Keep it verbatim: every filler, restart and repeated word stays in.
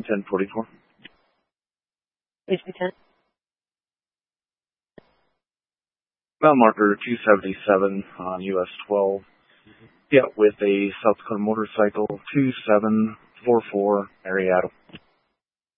ten forty-four. H B ten. Mile marker two seventy-seven on U S twelve. Yeah, with a South Dakota motorcycle two seven four four Ariado.